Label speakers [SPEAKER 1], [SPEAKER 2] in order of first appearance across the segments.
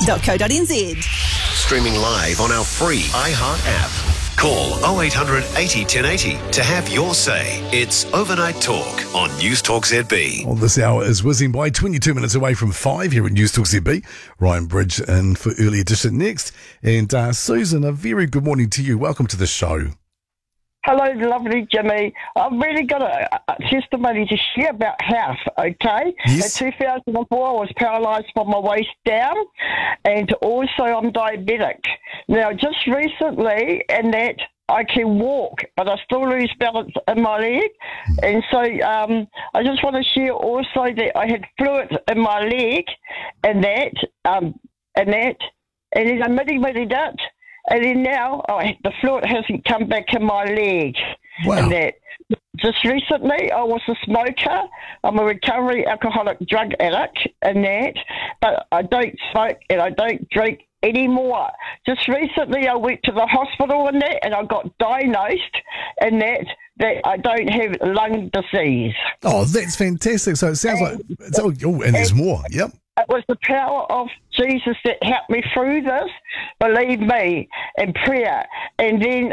[SPEAKER 1] iheart.co.nz.
[SPEAKER 2] Streaming live on our free iHeart app. Call 0800 80 1080 to have your say. It's Overnight Talk on News Talk ZB.
[SPEAKER 3] Well, this hour is whizzing by, 22 minutes away from 5 here at News Talk ZB. Ryan Bridge in for Early Edition next. And Susan, a very good morning to you. Welcome to the show.
[SPEAKER 4] Hello, lovely Jimmy. I've really got a testimony to share about health, okay?
[SPEAKER 3] Yes.
[SPEAKER 4] In 2004, I was paralysed from my waist down, and also I'm diabetic. Now, just recently, and that I can walk, but I still lose balance in my leg. And so I just want to share also that I had fluid in my leg, and then I midi that. And then now, the fluid hasn't come back in my leg.
[SPEAKER 3] Wow.
[SPEAKER 4] And that. Just recently, I was a smoker. I'm a recovery alcoholic drug addict and that. But I don't smoke and I don't drink anymore. Just recently, I went to the hospital and that, and I got diagnosed and that I don't have lung disease.
[SPEAKER 3] Oh, that's fantastic. So it sounds and there's more. Yep.
[SPEAKER 4] It was the power of Jesus that helped me through this, believe me, and prayer. And then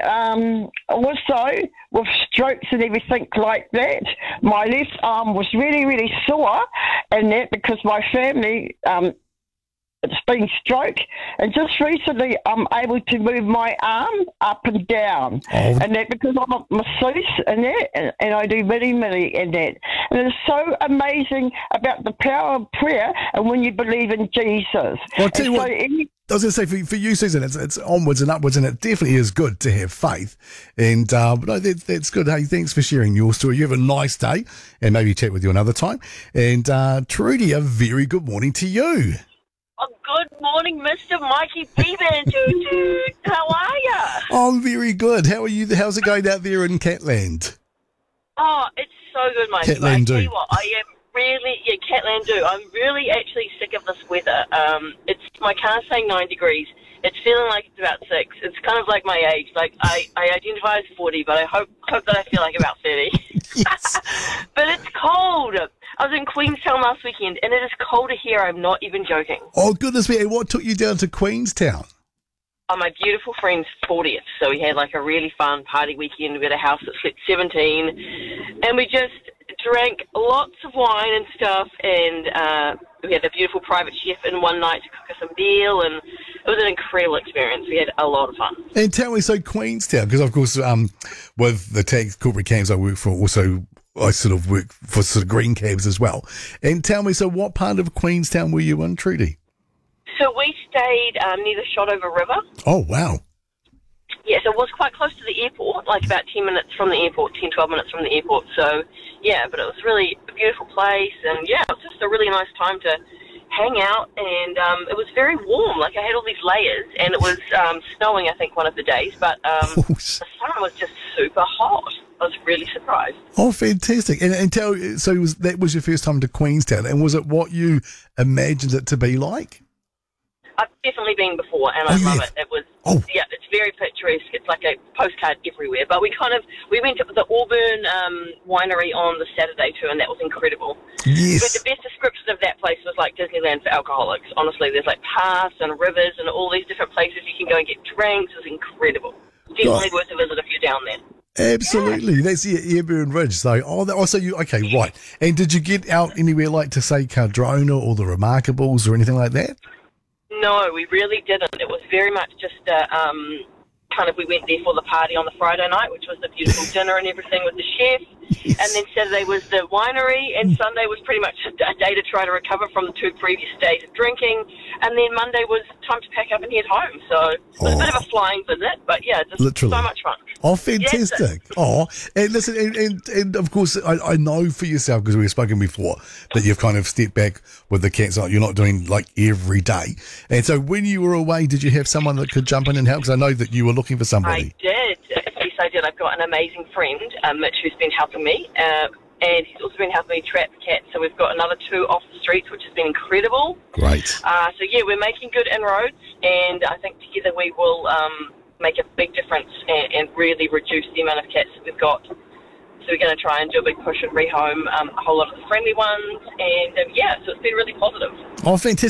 [SPEAKER 4] also with strokes and everything like that, my left arm was really, really sore, and that because my family, it's been stroke. And just recently, I'm able to move my arm up and down.
[SPEAKER 3] Oh.
[SPEAKER 4] And that because I'm a masseuse and that, and I do many and that. And it's so amazing about the power of prayer and when you believe in Jesus.
[SPEAKER 3] Well, I'll tell you
[SPEAKER 4] And
[SPEAKER 3] what,
[SPEAKER 4] so
[SPEAKER 3] I was going to say, for you, Susan, it's onwards and upwards, and it definitely is good to have faith. And no, that's good. Hey, thanks for sharing your story. You have a nice day, and maybe chat with you another time. And Trudy, a very good morning to you.
[SPEAKER 5] Good morning, Mr. Mikey Beaver. How are you?
[SPEAKER 3] I'm very good. How are you? How's it going out there in Catland?
[SPEAKER 5] Oh, it's so good, Mikey.
[SPEAKER 3] Catland
[SPEAKER 5] I tell
[SPEAKER 3] do.
[SPEAKER 5] you what, I am really, Catland do. I'm really actually sick of this weather. My car's saying 9 degrees. It's feeling like it's about 6. It's kind of like my age. Like I identify as 40, but I hope that I feel like about 30.
[SPEAKER 3] Yes.
[SPEAKER 5] But it's cold. I was in Queenstown last weekend, and it is colder here. I'm not even joking.
[SPEAKER 3] Oh, goodness me. What took you down to Queenstown?
[SPEAKER 5] My beautiful friend's 40th, so we had like a really fun party weekend. We had a house that slept 17, and we just drank lots of wine and stuff, and we had a beautiful private chef in one night to cook us a meal, and it was an incredible experience. We had a lot of fun.
[SPEAKER 3] And tell me, so Queenstown, because of course with the tax corporate cabs I work for, also I sort of work for sort of green cabs as well. And tell me, so what part of Queenstown were you in, Trudy?
[SPEAKER 5] So we stayed near the Shotover River.
[SPEAKER 3] Oh, wow.
[SPEAKER 5] Yes, it was quite close to the airport, like about 10 minutes from the airport, 10, 12 minutes from the airport. So, yeah, but it was really a beautiful place. And, yeah, it was just a really nice time to hang out. And it was very warm. Like, I had all these layers. And it was snowing, I think, one of the days. But the sun was just super hot. I was really surprised.
[SPEAKER 3] Oh, fantastic. And that was your first time to Queenstown. And was it what you imagined it to be like?
[SPEAKER 5] I've definitely been before, and I love it. It was, it's very picturesque. It's like a postcard everywhere. But we went to the Auburn winery on the Saturday too, and that was incredible.
[SPEAKER 3] Yes.
[SPEAKER 5] But the best description of that place was like Disneyland for alcoholics. Honestly, there's like paths and rivers and all these different places you can go and get drinks. It was incredible. Definitely worth a visit if you're down there.
[SPEAKER 3] Absolutely. Yeah. That's Airburn Ridge. So, okay, right. And did you get out anywhere like to say Cardrona or the Remarkables or anything like that?
[SPEAKER 5] No, we really didn't. It was very much just we went there for the party on the Friday night, which was the beautiful dinner and everything with the chef. Yes. And then Saturday was the winery, and Sunday was pretty much a day to try to recover from the 2 previous days of drinking. And then Monday was time to pack up and head home. So it was a bit of a flying visit, but yeah, just
[SPEAKER 3] literally
[SPEAKER 5] so much fun.
[SPEAKER 3] Oh, fantastic. And listen, and of course, I know for yourself, because we've spoken before, that you've kind of stepped back with the cats. You're not doing like every day. And so when you were away, did you have someone that could jump in and help? Because I know that you were looking for somebody.
[SPEAKER 5] I did. Yes, I did. I've got an amazing friend, Mitch, who's been helping me. And he's also been helping me trap cats. So we've got another 2 off the streets, which has been incredible.
[SPEAKER 3] Great.
[SPEAKER 5] So, yeah, we're making good inroads. And I think together we will make a big difference and really reduce the amount of cats that we've got. So we're going to try and do a big push and rehome a whole lot of the friendly ones. And, yeah, so it's been really positive.
[SPEAKER 3] Oh, fantastic.